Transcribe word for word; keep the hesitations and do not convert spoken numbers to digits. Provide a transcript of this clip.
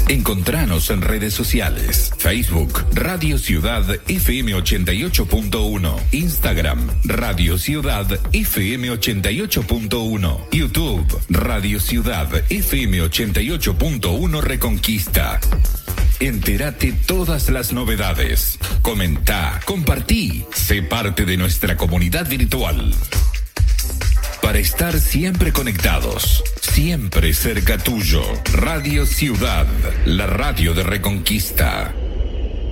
Encontranos en redes sociales: Facebook, Radio Ciudad F M ochenta y ocho punto uno, Instagram, Radio Ciudad F M ochenta y ocho punto uno, YouTube, Radio Ciudad F M ochenta y ocho punto uno Reconquista. Entérate todas las novedades. Comenta, compartí, sé parte de nuestra comunidad virtual. Para estar siempre conectados, siempre cerca tuyo. Radio Ciudad, la radio de Reconquista.